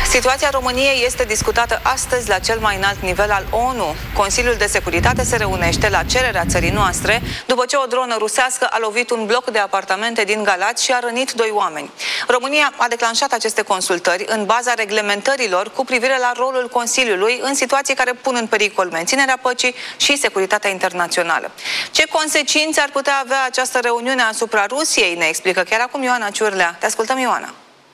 Situația României este discutată astăzi la cel mai înalt nivel al ONU. Consiliul de Securitate se reunește la cererea țării noastre după ce o dronă rusească a lovit un bloc de apartamente din Galați și a rănit 2 oameni. România a declanșat aceste consultări în baza reglementărilor cu privire la rolul Consiliului în situații care pun în pericol menținerea păcii și securitatea internațională. Ce consecințe ar putea avea această reuniune asupra Rusiei, ne explică chiar acum Ioana Ciurlea. Te ascultăm, Ioana.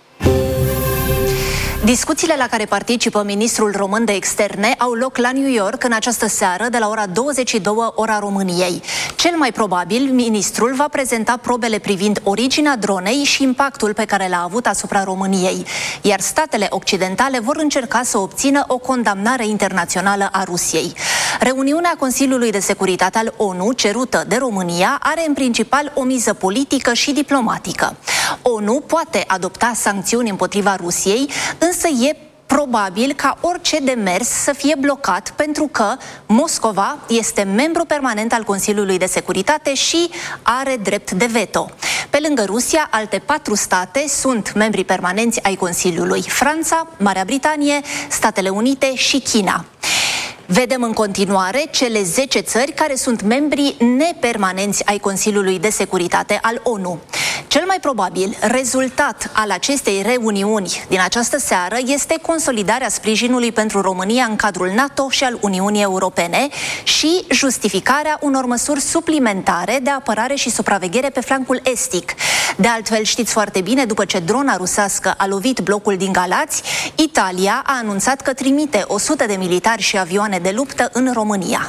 Discuțiile la care participă ministrul român de externe au loc la New York în această seară de la ora 22, ora României. Cel mai probabil, ministrul va prezenta probele privind originea dronei și impactul pe care l-a avut asupra României, iar statele occidentale vor încerca să obțină o condamnare internațională a Rusiei. Reuniunea Consiliului de Securitate al ONU, cerută de România, are în principal o miză politică și diplomatică. ONU poate adopta sancțiuni împotriva Rusiei, însă e probabil ca orice demers să fie blocat pentru că Moscova este membru permanent al Consiliului de Securitate și are drept de veto. Pe lângă Rusia, alte 4 state sunt membri permanenți ai Consiliului: Franța, Marea Britanie, Statele Unite și China. Vedem în continuare cele 10 țări care sunt membri nepermanenți ai Consiliului de Securitate al ONU. Cel mai probabil rezultat al acestei reuniuni din această seară este consolidarea sprijinului pentru România în cadrul NATO și al Uniunii Europene și justificarea unor măsuri suplimentare de apărare și supraveghere pe flancul estic. De altfel, știți foarte bine, după ce drona rusească a lovit blocul din Galați, Italia a anunțat că trimite 100 de militari și avioane de luptă în România.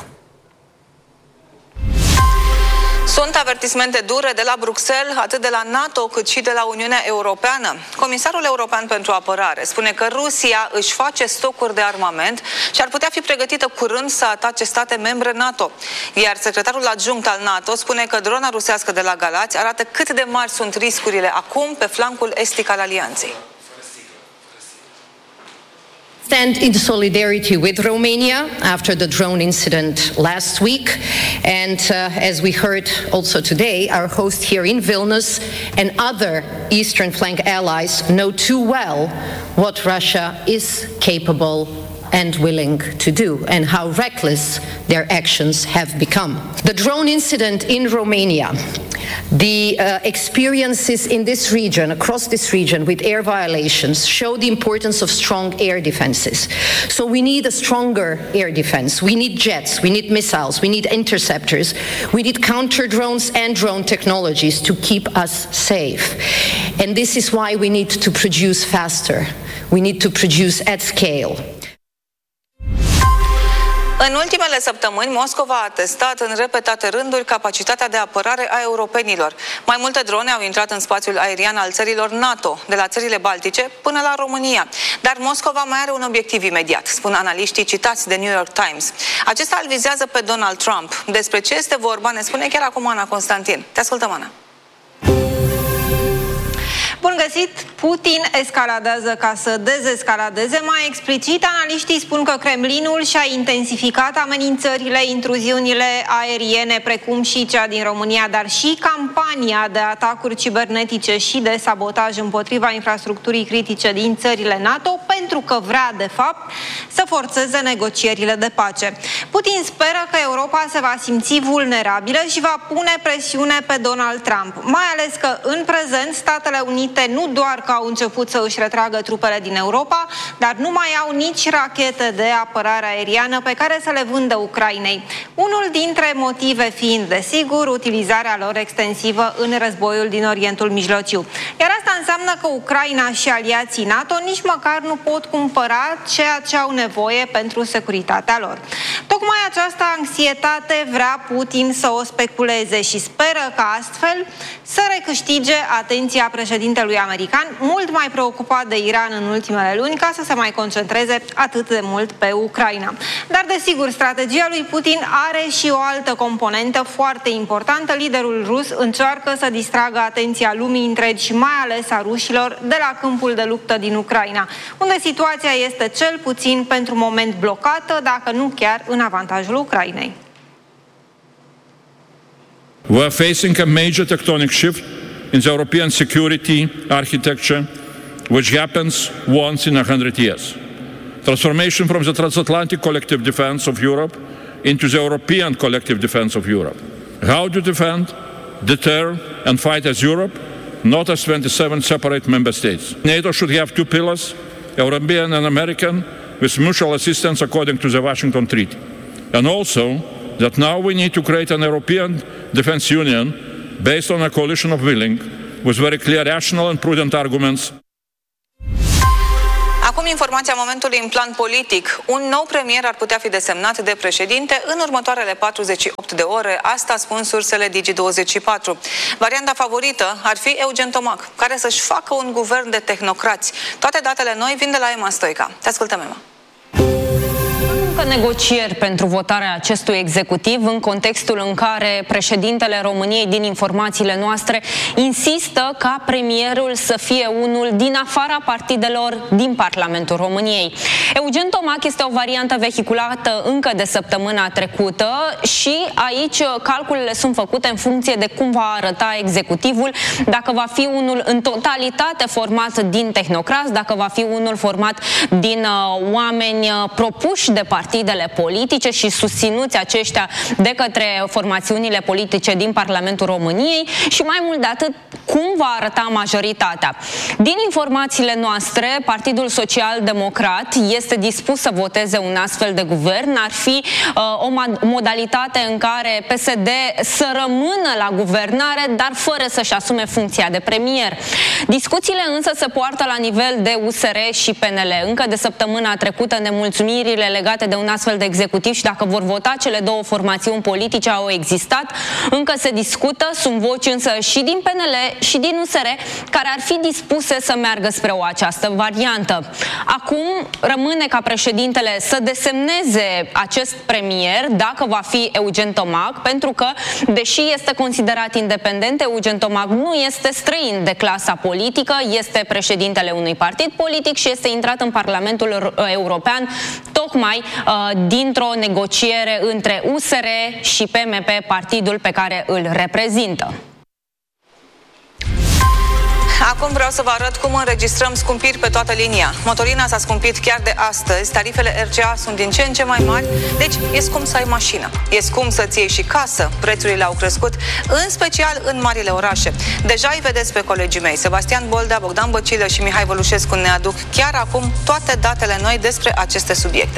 Sunt avertismente dure de la Bruxelles, atât de la NATO cât și de la Uniunea Europeană. Comisarul European pentru Apărare spune că Rusia își face stocuri de armament și ar putea fi pregătită curând să atace state membre NATO. Iar secretarul adjunct al NATO spune că drona rusească de la Galați arată cât de mari sunt riscurile acum pe flancul estic al alianței. Stand in solidarity with Romania after the drone incident last week, and as we heard also today, our host here in Vilnius and other Eastern flank allies know too well what Russia is capable and willing to do, and how reckless their actions have become. The drone incident in Romania, the experiences in this region, across this region with air violations, show the importance of strong air defenses. So we need a stronger air defense. We need jets, we need missiles, we need interceptors, we need counter drones and drone technologies to keep us safe. And this is why we need to produce faster. We need to produce at scale. În ultimele săptămâni, Moscova a testat în repetate rânduri capacitatea de apărare a europenilor. Mai multe drone au intrat în spațiul aerian al țărilor NATO, de la țările Baltice până la România. Dar Moscova mai are un obiectiv imediat, spun analiștii citați de New York Times. Acesta îl vizează pe Donald Trump. Despre ce este vorba ne spune chiar acum Ana Constantin. Te ascultăm, Ana. Bun găsit! Putin escaladează ca să dezescaladeze. Mai explicit, analiștii spun că Kremlinul și-a intensificat amenințările, intruziunile aeriene, precum și cea din România, dar și campania de atacuri cibernetice și de sabotaj împotriva infrastructurii critice din țările NATO, pentru că vrea, de fapt, să forțeze negocierile de pace. Putin speră că Europa se va simți vulnerabilă și va pune presiune pe Donald Trump, mai ales că, în prezent, Statele Unite nu doar că au început să își retragă trupele din Europa, dar nu mai au nici rachete de apărare aeriană pe care să le vândă Ucrainei. Unul dintre motive fiind, desigur, utilizarea lor extensivă în războiul din Orientul Mijlociu. Iar asta înseamnă că Ucraina și aliații NATO nici măcar nu pot cumpăra ceea ce au nevoie pentru securitatea lor. Tocmai această anxietate vrea Putin să o speculeze și speră că astfel să recâștige atenția președintelui american, mult mai preocupat de Iran în ultimele luni, ca să se mai concentreze atât de mult pe Ucraina. Dar, desigur, strategia lui Putin are și o altă componentă foarte importantă. Liderul rus încearcă să distragă atenția lumii întregi și mai ales a rușilor de la câmpul de luptă din Ucraina, unde situația este cel puțin pentru moment blocată, dacă nu chiar în avantajul Ucrainei. We are facing a major tectonic shift in the European security architecture which happens once in 100 years. Transformation from the transatlantic collective defense of Europe into the European collective defense of Europe. How to defend, deter, and fight as Europe, not as 27 separate member states. NATO should have two pillars, European and American, with mutual assistance according to the Washington Treaty. And also that now we need to create an European defense union based on a coalition of willing, with very clear, rational and prudent arguments. Acum informația momentului în plan politic. Un nou premier ar putea fi desemnat de președinte în următoarele 48 de ore. Asta spun sursele Digi24. Varianta favorită ar fi Eugen Tomac, care să-și facă un guvern de tehnocrați. Toate datele noi vin de la Emma Stoica. Te ascultăm, Emma. Negocieri pentru votarea acestui executiv în contextul în care președintele României, din informațiile noastre, insistă ca premierul să fie unul din afara partidelor din Parlamentul României. Eugen Tomac este o variantă vehiculată încă de săptămâna trecută și aici calculele sunt făcute în funcție de cum va arăta executivul, dacă va fi unul în totalitate format din tehnocrați, dacă va fi unul format din oameni propuși de partidele politice și susținuți aceștia de către formațiunile politice din Parlamentul României și mai mult de atât, cum va arăta majoritatea. Din informațiile noastre, Partidul Social Democrat este dispus să voteze un astfel de guvern. Ar fi o modalitate în care PSD să rămână la guvernare, dar fără să-și asume funcția de premier. Discuțiile însă se poartă la nivel de USR și PNL. Încă de săptămâna trecută nemulțumirile legate de un astfel de executiv și dacă vor vota cele două formațiuni politice au existat. Încă se discută, sunt voci însă și din PNL și din USR care ar fi dispuse să meargă spre această variantă. Acum rămâne ca președintele să desemneze acest premier, dacă va fi Eugen Tomac, pentru că, deși este considerat independent, Eugen Tomac nu este străin de clasa politică, este președintele unui partid politic și este intrat în Parlamentul European tocmai dintr-o negociere între USR și PMP, partidul pe care îl reprezintă. Acum vreau să vă arăt cum înregistrăm scumpiri pe toată linia. Motorina s-a scumpit chiar de astăzi, tarifele RCA sunt din ce în ce mai mari, deci e scump să ai mașină. E scump să-ți iei și casă, prețurile au crescut, în special în marile orașe. Deja îi vedeți pe colegii mei, Sebastian Boldea, Bogdan Băcilă și Mihai Vălușescu ne aduc chiar acum toate datele noi despre aceste subiecte.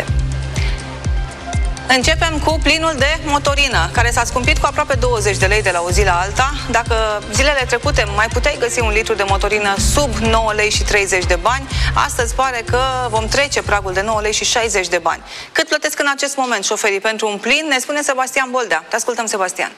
Începem cu plinul de motorină, care s-a scumpit cu aproape 20 de lei de la o zi la alta. Dacă zilele trecute mai puteai găsi un litru de motorină sub 9 lei și 30 de bani, astăzi pare că vom trece pragul de 9 lei și 60 de bani. Cât plătesc în acest moment șoferii pentru un plin, ne spune Sebastian Boldea. Te ascultăm, Sebastian.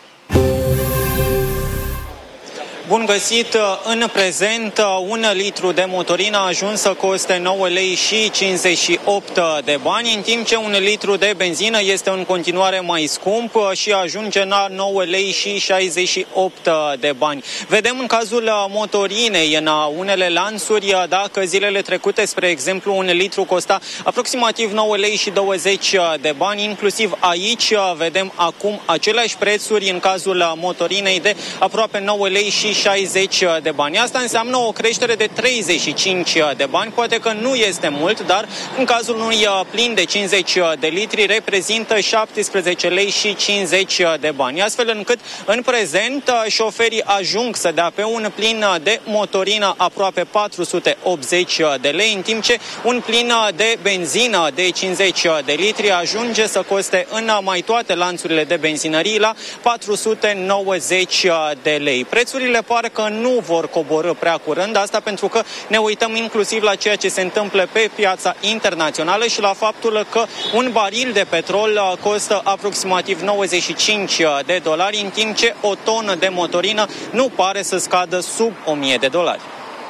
Bun găsit! În prezent, un litru de motorină a ajuns să coste 9 lei și 58 de bani, în timp ce un litru de benzină este în continuare mai scump și ajunge la 9 lei și 68 de bani. Vedem în cazul motorinei, în unele lanțuri, dacă zilele trecute, spre exemplu, un litru costa aproximativ 9 lei și 20 de bani, inclusiv aici vedem acum aceleași prețuri în cazul motorinei de aproape 9 lei și 60 de bani. Asta înseamnă o creștere de 35 de bani, poate că nu este mult, dar în cazul unui plin de 50 de litri reprezintă 17 lei și 50 de bani. Astfel încât în prezent șoferii ajung să dea pe un plin de motorină aproape 480 de lei, în timp ce un plin de benzină de 50 de litri ajunge să coste în mai toate lanțurile de benzinării la 490 de lei. Prețurile că nu vor coborî prea curând, asta pentru că ne uităm inclusiv la ceea ce se întâmplă pe piața internațională și la faptul că un baril de petrol costă aproximativ 95 de dolari, în timp ce o tonă de motorină nu pare să scadă sub 1000 de dolari.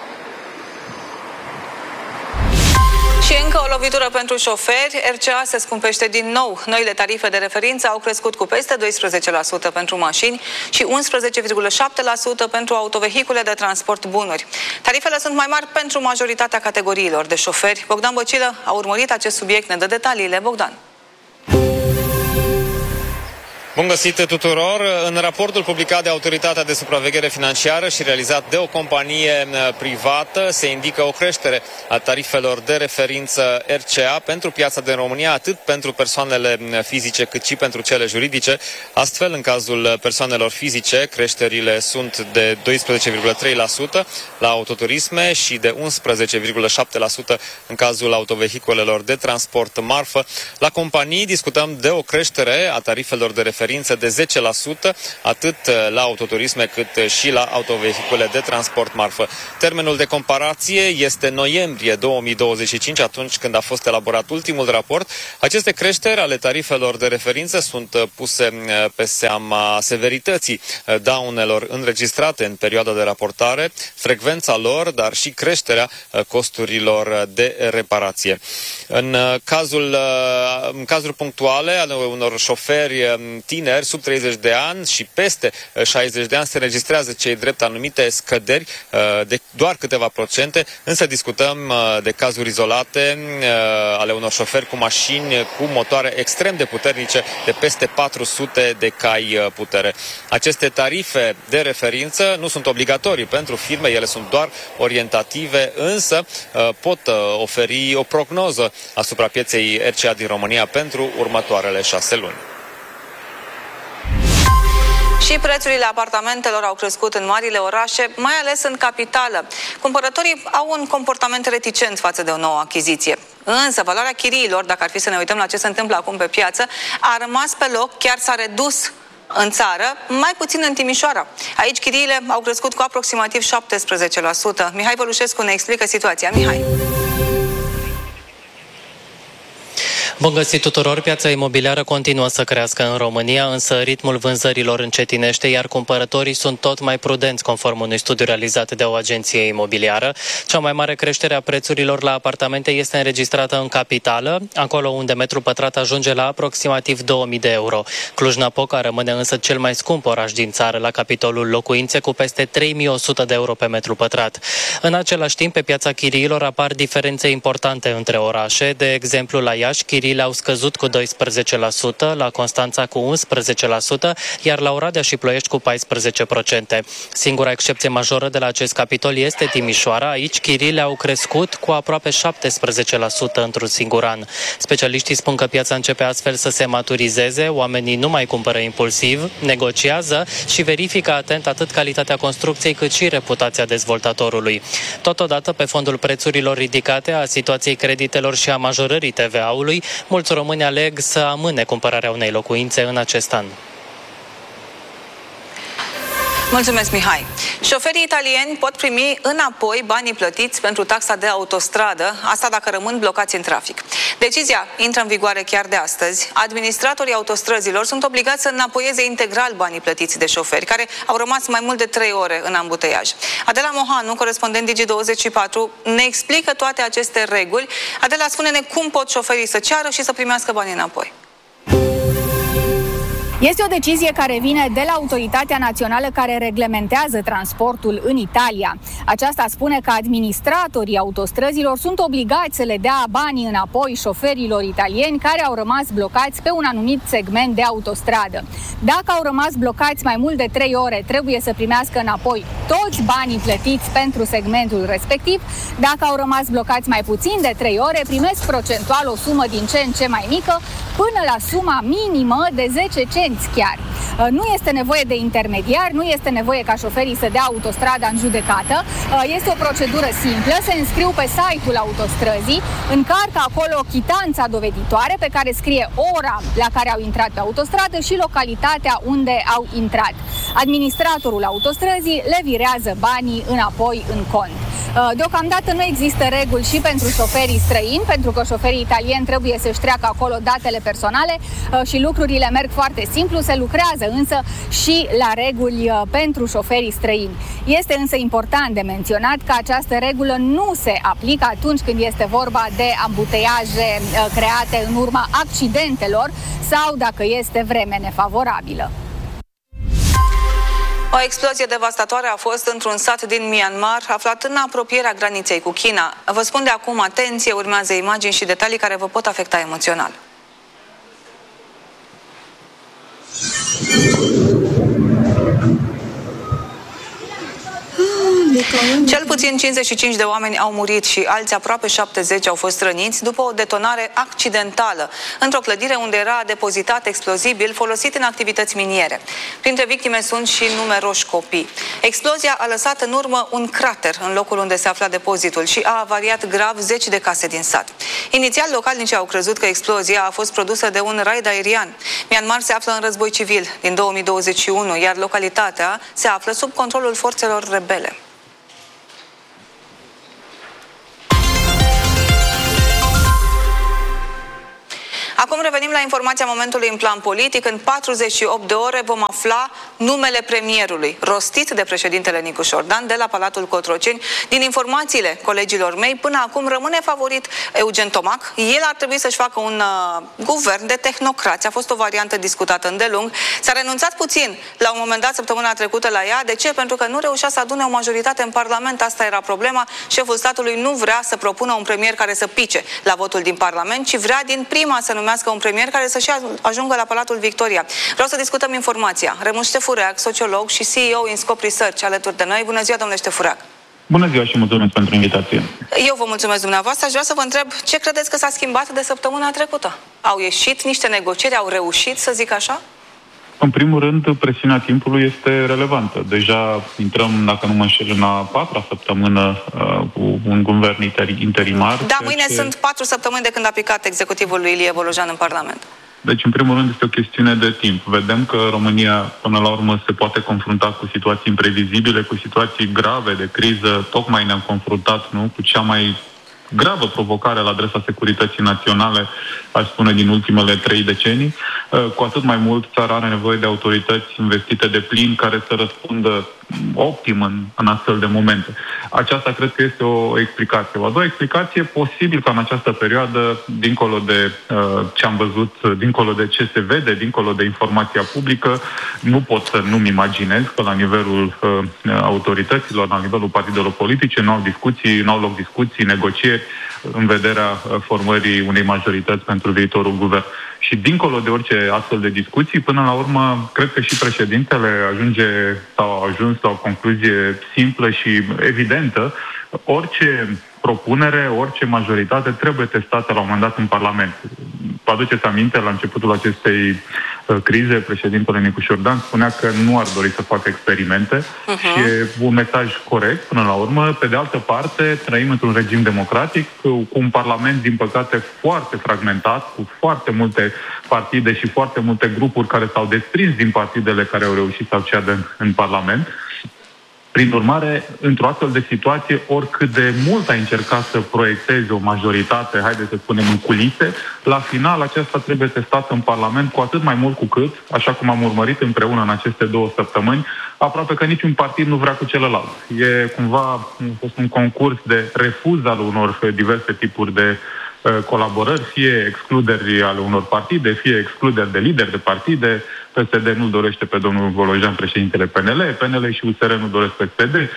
Și încă o lovitură pentru șoferi, RCA se scumpește din nou. Noile tarife de referință au crescut cu peste 12% pentru mașini și 11,7% pentru autovehicule de transport bunuri. Tarifele sunt mai mari pentru majoritatea categoriilor de șoferi. Bogdan Băcilă a urmărit acest subiect, ne dă detaliile. Bogdan. Bun găsit tuturor! În raportul publicat de Autoritatea de Supraveghere Financiară și realizat de o companie privată se indică o creștere a tarifelor de referință RCA pentru piața din România, atât pentru persoanele fizice cât și pentru cele juridice. Astfel, în cazul persoanelor fizice, creșterile sunt de 12,3% la autoturisme și de 11,7% în cazul autovehiculelor de transport marfă. La companii discutăm de o creștere a tarifelor de referință de 10%, atât la autoturisme cât și la autovehicule de transport marfă. Termenul de comparație este noiembrie 2025, atunci când a fost elaborat ultimul raport. Aceste creșteri ale tarifelor de referință sunt puse pe seama severității daunelor înregistrate în perioada de raportare, frecvența lor, dar și creșterea costurilor de reparație. În cazuri punctuale ale unor șoferi tineri sub 30 de ani și peste 60 de ani se înregistrează cei drept anumite scăderi de doar câteva procente, însă discutăm de cazuri izolate ale unor șoferi cu mașini cu motoare extrem de puternice de peste 400 de cai putere. Aceste tarife de referință nu sunt obligatorii pentru firme, ele sunt doar orientative, însă pot oferi o prognoză asupra pieței RCA din România pentru următoarele 6 luni. Și prețurile apartamentelor au crescut în marile orașe, mai ales în capitală. Cumpărătorii au un comportament reticent față de o nouă achiziție. Însă, valoarea chiriilor, dacă ar fi să ne uităm la ce se întâmplă acum pe piață, a rămas pe loc, chiar s-a redus în țară, mai puțin în Timișoara. Aici chiriile au crescut cu aproximativ 17%. Mihai Vălușescu ne explică situația. Mihai. Bun găsit tuturor! Piața imobiliară continuă să crească în România, însă ritmul vânzărilor încetinește, iar cumpărătorii sunt tot mai prudenți, conform unui studiu realizat de o agenție imobiliară. Cea mai mare creștere a prețurilor la apartamente este înregistrată în capitală, acolo unde metru pătrat ajunge la aproximativ 2000 de euro. Cluj-Napoca rămâne însă cel mai scump oraș din țară la capitolul locuințe, cu peste 3100 de euro pe metru pătrat. În același timp, pe piața chiriilor apar diferențe importante între orașe. De exemplu, la Iași, chiriile au scăzut cu 12%, la Constanța cu 11%, iar la Oradea și Ploiești cu 14%. Singura excepție majoră de la acest capitol este Timișoara. Aici chiriile au crescut cu aproape 17% într-un singur an. Specialiștii spun că piața începe astfel să se maturizeze, oamenii nu mai cumpără impulsiv, negociază și verifică atent atât calitatea construcției cât și reputația dezvoltatorului. Totodată, pe fondul prețurilor ridicate, a situației creditelor și a majorării TVA-ului, mulți români aleg să amâne cumpărarea unei locuințe în acest an. Mulțumesc, Mihai. Șoferii italieni pot primi înapoi banii plătiți pentru taxa de autostradă, asta dacă rămân blocați în trafic. Decizia intră în vigoare chiar de astăzi. Administratorii autostrăzilor sunt obligați să înapoieze integral banii plătiți de șoferi, care au rămas mai mult de 3 ore în ambuteiaj. Adela Mohanu, corespondent Digi24, ne explică toate aceste reguli. Adela, spune-ne cum pot șoferii să ceară și să primească banii înapoi. Este o decizie care vine de la Autoritatea Națională care reglementează transportul în Italia. Aceasta spune că administratorii autostrăzilor sunt obligați să le dea banii înapoi șoferilor italieni care au rămas blocați pe un anumit segment de autostradă. Dacă au rămas blocați mai mult de 3 ore, trebuie să primească înapoi toți banii plătiți pentru segmentul respectiv. Dacă au rămas blocați mai puțin de 3 ore, primesc procentual o sumă din ce în ce mai mică, până la suma minimă de 10 cenți chiar. Nu este nevoie de intermediar, nu este nevoie ca șoferii să dea autostrada în judecată. Este o procedură simplă, se înscriu pe site-ul autostrăzii, încarcă acolo chitanța doveditoare pe care scrie ora la care au intrat pe autostradă și localitatea unde au intrat. Administratorul autostrăzii le virează banii înapoi în cont. Deocamdată nu există reguli și pentru șoferii străini, pentru că șoferii italieni trebuie să-și treacă acolo datele personale și lucrurile merg foarte simplu, se lucrează însă și la reguli pentru șoferii străini. Este însă important de menționat că această regulă nu se aplică atunci când este vorba de ambuteiaje create în urma accidentelor sau dacă este vreme nefavorabilă. O explozie devastatoare a fost într-un sat din Myanmar, aflat în apropierea graniței cu China. Vă spun de acum, atenție, urmează imagini și detalii care vă pot afecta emoțional. Cel puțin 55 de oameni au murit și alți aproape 70 au fost răniți după o detonare accidentală într-o clădire unde era depozitat explozibil folosit în activități miniere. Printre victime sunt și numeroși copii. Explozia a lăsat în urmă un crater în locul unde se afla depozitul și a avariat grav 10 de case din sat. Inițial, localnicii au crezut că explozia a fost produsă de un raid aerian. Myanmar se află în război civil din 2021, iar localitatea se află sub controlul forțelor rebele. Acum revenim la informația momentului în plan politic. În 48 de ore vom afla numele premierului, rostit de președintele Nicu Șordan de la Palatul Cotroceni. Din informațiile colegilor mei, până acum rămâne favorit Eugen Tomac. El ar trebui să-și facă un guvern de tehnocrați. A fost o variantă discutată îndelung. S-a renunțat puțin la un moment dat săptămâna trecută la ea. De ce? Pentru că nu reușea să adune o majoritate în Parlament. Asta era problema. Șeful statului nu vrea să propună un premier care să pice la votul din Parlament, ci vrea din prima să numească un premier care să-și ajungă la Palatul Victoria. Vreau să discutăm informația. Remus Ștefureac, sociolog și CEO in Scop Research, alături de noi. Bună ziua, domnule Ștefureac! Bună ziua și mulțumesc pentru invitație. Eu vă mulțumesc dumneavoastră. Aș vrea să vă întreb ce credeți că s-a schimbat de săptămâna trecută? Au ieșit niște negocieri, au reușit, să zic așa? În primul rând, presiunea timpului este relevantă. Deja intrăm, dacă nu mă înșel, în a 4-a săptămână cu un guvern interimar. Da, mâine sunt 4 săptămâni de când a picat executivul lui Ilie Bolojan în Parlament. Deci, în primul rând, este o chestiune de timp. Vedem că România, până la urmă, se poate confrunta cu situații imprevizibile, cu situații grave de criză. Tocmai ne-am confruntat, cu cea mai gravă provocare la adresa securității naționale, aș spune, din ultimele 3 decenii. Cu atât mai mult, țara are nevoie de autorități investite de plin care să răspundă optim în astfel de momente. Aceasta cred că este o explicație. O a doua explicație, posibil că în această perioadă, dincolo de ce am văzut, dincolo de ce se vede, dincolo de informația publică, nu pot să nu-mi imaginez că la nivelul autorităților, la nivelul partidelor politice, nu au loc discuții, negocieri în vederea formării unei majorități pentru viitorul guvern. Și dincolo de orice astfel de discuții, până la urmă, cred că și președintele a ajuns la o concluzie simplă și evidentă. Orice propunere, orice majoritate trebuie testată la un moment dat în Parlament. Vă aduceți aminte, la începutul acestei crize, președintele Nicu Șordan spunea că nu ar dori să facă experimente și e un mesaj corect până la urmă. Pe de altă parte, trăim într-un regim democratic cu un Parlament, din păcate, foarte fragmentat, cu foarte multe partide și foarte multe grupuri care s-au desprins din partidele care au reușit să acceadă în Parlament. Prin urmare, într-o astfel de situație, oricât de mult ai încercat să proiectezi o majoritate, haideți să spunem, în culise, la final aceasta trebuie testată în Parlament, cu atât mai mult cu cât, așa cum am urmărit împreună în aceste 2 săptămâni, aproape că niciun partid nu vrea cu celălalt. E cumva un concurs de refuz al unor diverse tipuri de colaborări, fie excluderi ale unor partide, fie excluderi de lideri de partide. PSD nu dorește pe domnul Bolojan, președintele PNL și USR nu doresc PSD.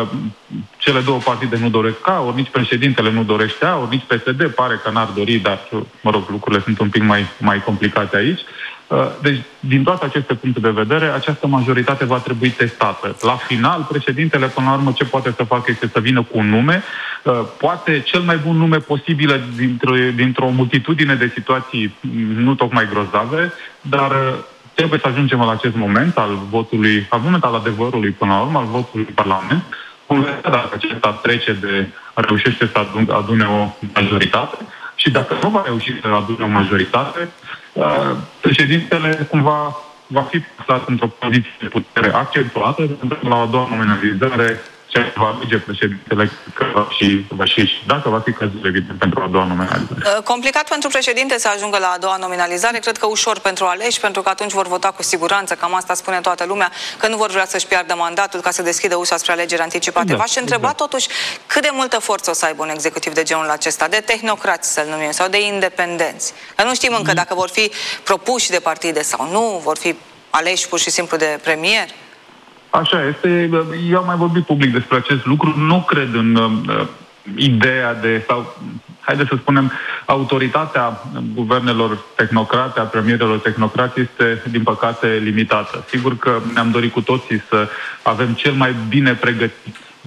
Cele 2 partide nu doresc A, ori nici președintele nu dorește A, ori nici PSD pare că n-ar dori, dar, lucrurile sunt un pic mai complicate aici. Deci, din toate aceste puncte de vedere, această majoritate va trebui testată. La final, președintele, până la urmă, ce poate să facă este să vină cu un nume, poate cel mai bun nume posibil dintr-o multitudine de situații nu tocmai grozave, dar trebuie să ajungem la acest moment al votului, al moment al adevărului, până la urmă, al votului Parlament. Vom vedea dacă acesta reușește să adune o majoritate și dacă nu va reuși să adune o majoritate, președintele cumva va fi plasat într-o poziție de putere accentuată, pentru că la a doua nominalizare ce va alege președintele că va și dacă va fi cazul evident pentru a doua nominalizare. Complicat pentru președinte să ajungă la a doua nominalizare, cred că ușor pentru aleși, pentru că atunci vor vota cu siguranță, cam asta spune toată lumea, că nu vor vrea să-și piardă mandatul ca să deschidă ușa spre alegeri anticipate. V-aș întreba totuși cât de multă forță o să aibă un executiv de genul acesta, de tehnocrați să-l numim, sau de independenți. Că nu știm încă dacă vor fi propuși de partide sau nu, vor fi aleși pur și simplu de premier. Așa este. Eu am mai vorbit public despre acest lucru. Nu cred în ideea de, sau haideți să spunem, autoritatea guvernelor tehnocrate, a premierilor tehnocrate este, din păcate, limitată. Sigur că ne-am dorit cu toții să avem cel mai bine pregătit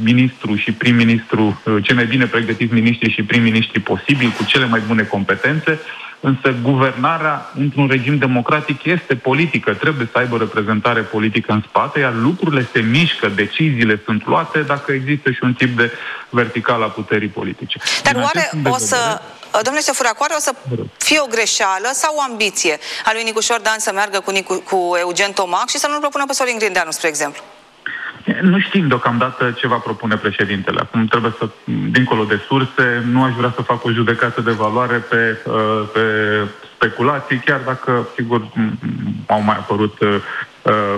ministru și prim-ministru, cei mai bine pregătiți miniștri și prim-ministri posibili, cu cele mai bune competențe, însă guvernarea într-un regim democratic este politică, trebuie să aibă reprezentare politică în spate, iar lucrurile se mișcă, deciziile sunt luate dacă există și un tip de verticală a puterii politice. Dar oare o să... Domnule Stefurac, oare o să fie o greșeală sau o ambiție a lui Nicușor Dan să meargă cu Eugen Tomac și să nu-l propună pe Sorin Grindeanu, spre exemplu? Nu știm deocamdată ce va propune președintele. Acum trebuie să, dincolo de surse, nu aș vrea să fac o judecată de valoare pe speculații, chiar dacă, sigur, au mai apărut